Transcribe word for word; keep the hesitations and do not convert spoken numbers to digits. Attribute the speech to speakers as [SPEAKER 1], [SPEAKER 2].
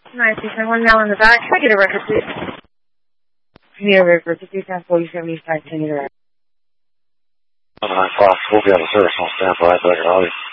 [SPEAKER 1] nine six nine one now in the back. Can I get a record, please? Need a record. fifty cents, forty seventy five. Can I get a record?
[SPEAKER 2] nine five, we'll be on the service on standby. Back at Audi.